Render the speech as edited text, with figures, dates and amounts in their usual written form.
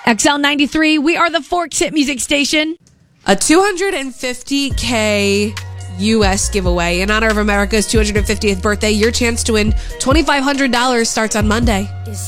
XL93, we are the Forks Hit Music Station. A $250K U.S. giveaway in honor of America's 250th birthday. Your chance to win $2,500 starts on Monday.